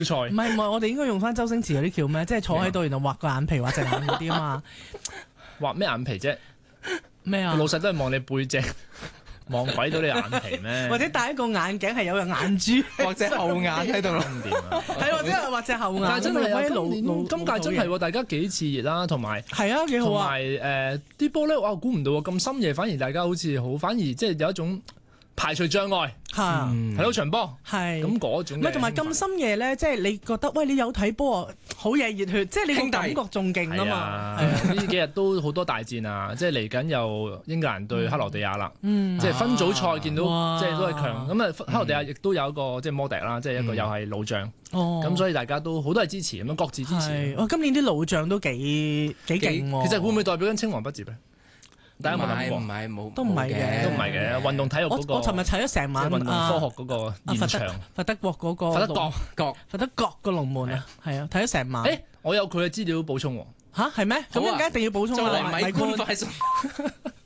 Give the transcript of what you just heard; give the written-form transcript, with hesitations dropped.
賽。 唔係，我哋應該用翻周星馳嗰啲橋咩？即係坐喺度，然後畫個眼皮、畫隻眼嗰啲啊嘛。 畫咩眼皮啫？ 咩啊？ 老實都係望你背脊，望鬼到你眼皮咩？ 或者戴一個眼鏡係有個眼珠， 或者後眼喺度咯。 咁點啊？ 係或者係畫隻後眼。 但係真係啊， 老今屆真係喎，大家幾熾熱啦，同埋係啊，幾好啊。 同埋啲波咧，哇！估唔到喎，咁深夜反而大家好似好，反而即係有一種排除障礙， 嚇睇到場波， 係咁嗰種。 唔係同埋咁深夜咧，即係你覺得喂，你有睇波啊，好嘢熱血，即係你個感覺仲勁啊嘛。係啊， 呢幾日都好多大戰啊！即係嚟緊又英格蘭對克羅地亞啦，即係分組賽見到即係都係強。咁啊，克羅地亞亦都有一個即係摩迪啦，即係一個又係老將。咁所以大家都好多係支持咁樣，各自支持。 哇！今年啲老將都幾勁喎。 其實會唔會代表緊青黃不接咧？大家有冇諗過？ 唔係冇， 都唔係嘅， 都唔係嘅。運動體育嗰個， 我尋日睇咗成晚運動科學嗰個現場， 佛德國嗰個佛德國個龍門啊，係啊，睇咗成晚。 我有佢嘅資料補充喎。 吓係咩？咁應該一定要補充啦。 米官快送。